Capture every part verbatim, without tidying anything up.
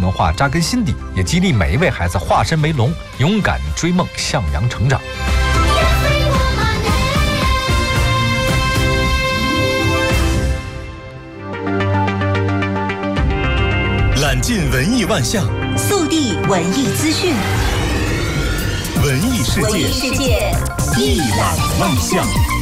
文化扎根心底，也激励每一位孩子化身为龙，勇敢追梦，向阳成长。 揽尽文艺万象， 速递文艺资讯， 文艺世界， 文艺世界一览万象。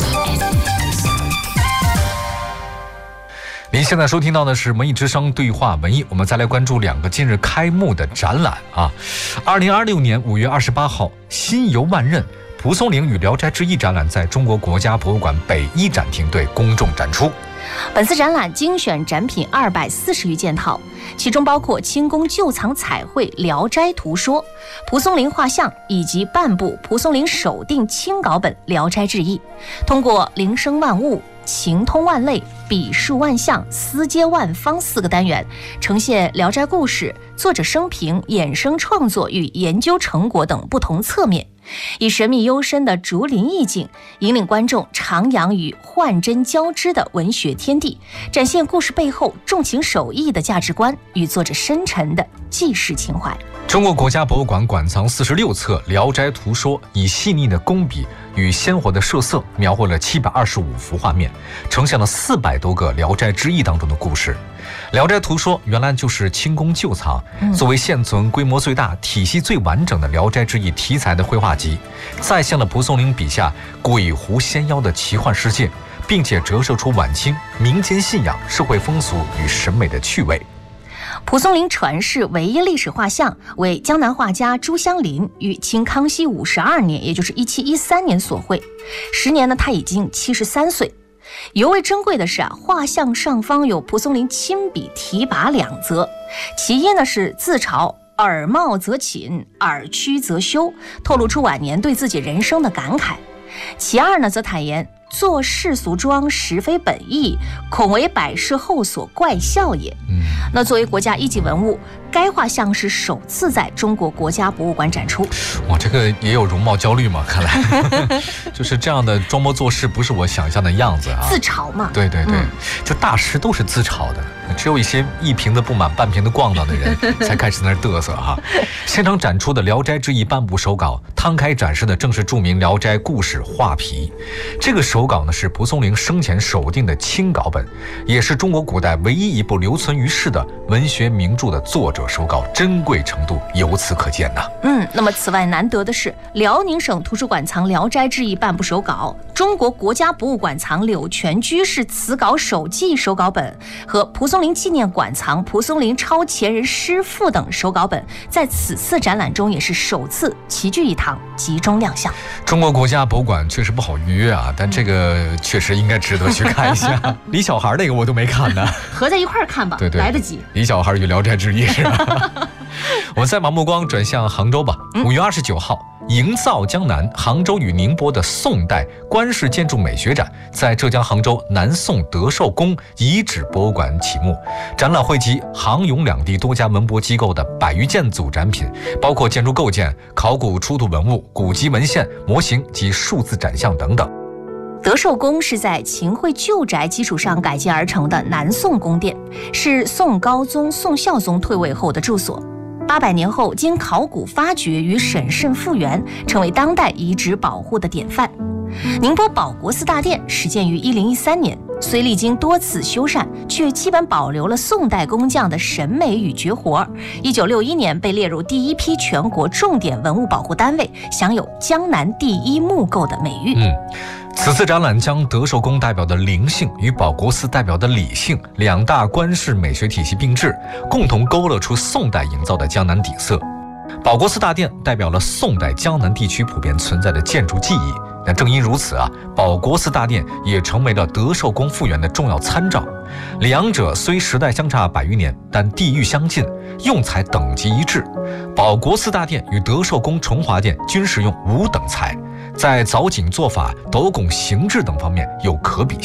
您现在收听到的是文艺之声对话文艺，我们再来关注两个近日开幕的展览啊。二零二六年五月二十八号，心游万仞蒲松龄与聊斋志异展览在中国国家博物馆北一展厅对公众展出。 本次展览精选展品二百四十余件套，其中包括清宫旧藏彩绘《聊斋图说》、蒲松龄画像以及半部蒲松龄手订清稿本《聊斋志异》，通过铃声万物、情通万类、笔数万象、思接万方四个单元，呈现《聊斋》故事、作者生平、衍生创作与研究成果等不同侧面，以神秘幽深的竹林意境，引领观众徜徉与幻真交织的文学天地，展现故事背后重情守义的价值观与作者深沉的纪实情怀。 中国国家博物馆馆藏四十六册《聊斋图说》，以细腻的工笔与鲜活的设色，描绘了七百二十五幅画面，呈现了四百多个《聊斋志异》当中的故事。《聊斋图说》原来就是清宫旧藏，作为现存规模最大、体系最完整的《聊斋志异》题材的绘画集，再现了蒲松龄笔下鬼狐仙妖的奇幻世界，并且折射出晚清民间信仰、社会风俗与审美的趣味。 蒲松龄传世唯一历史画像为江南画家朱湘林于清康熙五十二年，也就是一七一三年所绘，时年呢他已经七十三岁。尤为珍贵的是啊，画像上方有蒲松龄亲笔题跋两则，其一呢是自嘲耳冒则寝，耳屈则休，透露出晚年对自己人生的感慨；其二呢则坦言做世俗庄实非本意，恐为百世后所怪笑也。嗯，那作为国家一级文物，该画像是首次在中国国家博物馆展出。 哇，这个也有容貌焦虑嘛？看来就是这样的装模作势，不是我想象的样子啊。 自嘲嘛？ 对对对，嗯、就大师都是自嘲的，只有一些一瓶子不满半瓶子逛荡的人才开始在那嘚瑟哈。现场展出的《聊斋志异》半部手稿，摊开展示的正是著名《聊斋》故事画皮。这个手稿呢是蒲松龄生前手订的清稿本，也是中国古代唯一一部留存于世的文学名著的作者手稿，珍贵程度由此可见呐。 嗯，那么此外难得的是，辽宁省图书馆藏《聊斋志异》半部手稿，中国国家博物馆藏柳泉居士词稿手记手稿本和蒲松龄纪念馆藏蒲松龄超前人诗赋等手稿本，在此次展览中也是首次齐聚一堂，集中亮相。 中国国家博物馆确实不好预约啊，但这个确实应该值得去看一下。李小孩那个我都没看呢， 合在一块儿看吧，对对，来得及。 李小孩与《聊斋志异》是吧？我们再把目光转向杭州吧。五月二十九号，营造江南杭州与宁波的宋代官式建筑美学展在浙江杭州南宋德寿宫遗址博物馆启幕。展览汇集杭永两地多家文博机构的百余件组展品，包括建筑构件、考古出土文物、古籍文献、模型及数字展项等等。 德寿宫是在秦桧旧宅基础上改建而成的南宋宫殿，是宋高宗、宋孝宗退位后的住所。八百年后经考古发掘与审慎复原，成为当代遗址保护的典范。宁波保国寺大殿始建于一零一三年，虽历经多次修缮，却基本保留了宋代工匠的审美与绝活。一九六一年被列入第一批全国重点文物保护单位，享有江南第一木构的美誉。 嗯，此次展览将德寿宫代表的灵性与保国寺代表的理性两大官式美学体系并置，共同勾勒出宋代营造的江南底色。保国寺大殿代表了宋代江南地区普遍存在的建筑技艺，那正因如此啊，保国寺大殿也成为了德寿宫复原的重要参照。两者虽时代相差百余年，但地域相近，用材等级一致。保国寺大殿与德寿宫崇华殿均使用五等材，在藻井做法、斗拱形制等方面有可比性。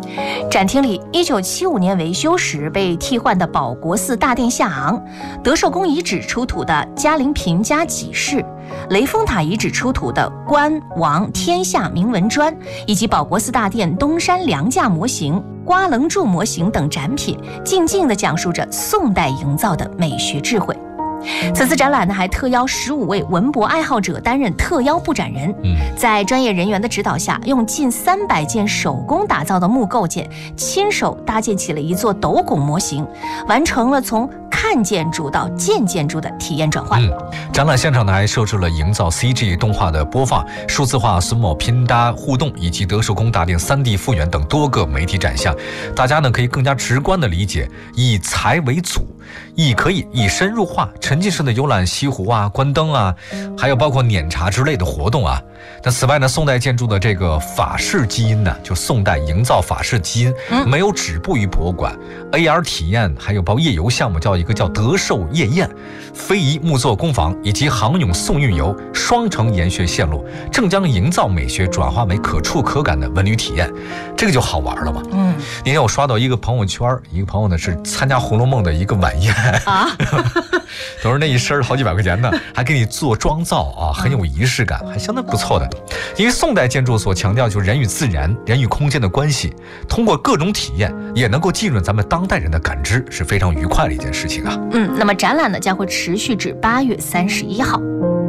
展厅里，一九七五年维修时被替换的保国寺大殿下昂，德寿宫遗址出土的嘉陵平家给事，雷峰塔遗址出土的关王天下铭文砖，以及保国寺大殿东山梁架模型、瓜棱柱模型等展品，静静地讲述着宋代营造的美学智慧。此次展览呢，还特邀十五位文博爱好者担任特邀布展人，在专业人员的指导下，用近三百件手工打造的木构件，亲手搭建起了一座斗拱模型，完成了从看建筑到建建筑的体验转换。 嗯，展览现场呢还设置了营造 C G 动画的播放、数字化榫卯拼搭互动以及德寿宫大殿 三 D 复原等多个媒体展项，大家呢可以更加直观的理解以材为组，亦可以以身入画，沉浸式的游览西湖啊、关灯啊，还有包括碾茶之类的活动啊。那此外呢，宋代建筑的这个法式基因呢，就宋代营造法式基因，没有止步于博物馆、嗯、A R 体验，还有包括夜游项目，叫一个叫德寿夜宴、非遗木作工坊以及航泳宋运游双城研学线路，正将营造美学转化为可触可感的文旅体验，这个就好玩了嘛。嗯，那天我刷到一个朋友圈，一个朋友呢是参加《红楼梦》的一个晚宴啊，都是那一身好几百块钱呢，还给你做妆造啊，很有仪式感，还相当不错的。因为宋代建筑所强调就是人与自然、人与空间的关系，通过各种体验也能够浸润咱们当代人的感知，是非常愉快的一件事情啊。 嗯，那么展览呢将会持续至八月三十一号。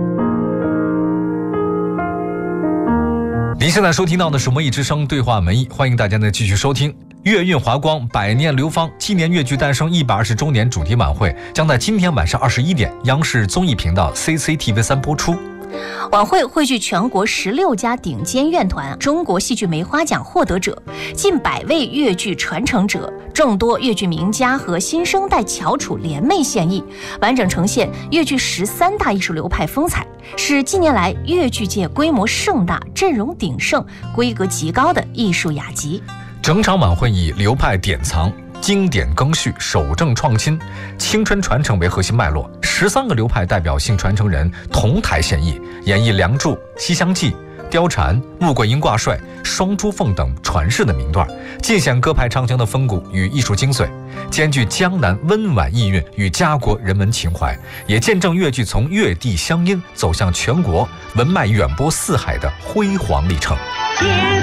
您现在收听到的是《文艺之声》对话文艺，欢迎大家呢继续收听。粤韵华光百年流芳纪念粤剧诞生一百二十周年主题晚会将在今天晚上二十一点央视综艺频道 C C T V 三播出。 晚会汇聚全国十六家顶尖院团、中国戏剧梅花奖获得者、近百位粤剧传承者、众多粤剧名家和新生代翘楚联袂献艺，完整呈现粤剧十三大艺术流派风采，是近年来粤剧界规模盛大、阵容鼎盛、规格极高的艺术雅集。 整场晚会以流派典藏、经典更续、守正创新、青春传承为核心脉络，十三个流派代表性传承人同台献艺，演绎《梁祝》《西厢记》、貂蝉、穆桂英挂帅、双珠凤等传世的名段，尽显歌派唱腔的风骨与艺术精髓，兼具江南温婉意蕴与家国人文情怀，也见证粤剧从粤地乡音走向全国，文脉远播四海的辉煌历程。